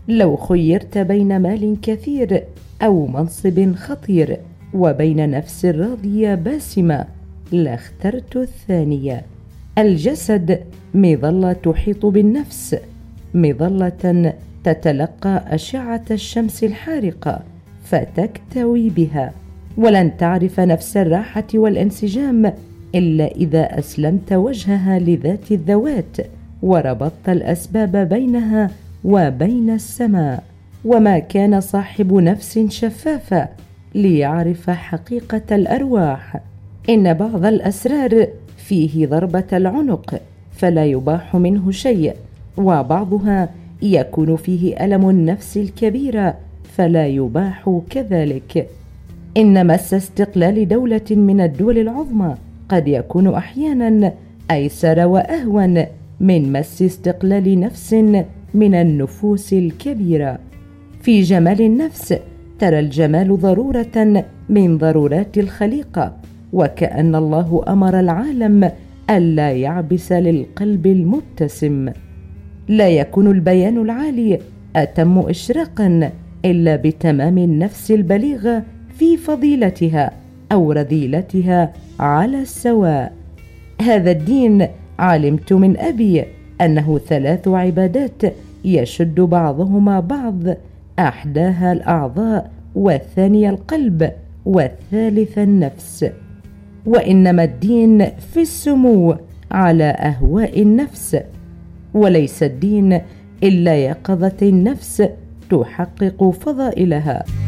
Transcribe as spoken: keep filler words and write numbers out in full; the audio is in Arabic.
لو خيرت بين مال كثير أو منصب خطير وبين نفس راضية باسمة لاخترت الثانية. الجسد مظلة تحيط بالنفس، مظلة تتلقى أشعة الشمس الحارقة فتكتوي بها، ولن تعرف نفس الراحة والانسجام إلا إذا أسلمت وجهها لذات الذوات وربطت الأسباب بينها وبين السماء. وما كان صاحب نفس شفافة ليعرف حقيقة الأرواح. إن بعض الأسرار فيه ضربة العنق فلا يباح منه شيء، وبعضها يكون فيه ألم النفس الكبير فلا يباح كذلك. إن مس استقلال دولة من الدول العظمى قد يكون أحيانا أيسر وأهون من مس استقلال نفس من النفوس الكبيرة. في جمال النفس ترى الجمال ضرورة من ضرورات الخليقة، وكأن الله أمر العالم ألا يعبس للقلب المبتسم. لا يكون البيان العالي أتم إشراقا إلا بتمام النفس البليغة في فضيلتها أو رذيلتها على السواء. هذا الدين علمت من أبي أنه ثلاث عبادات يشد بعضهما بعض، أحداها الأعضاء، والثانية القلب، والثالث النفس. وإنما الدين في السمو على أهواء النفس، وليس الدين إلا يقظة النفس تحقق فضائلها.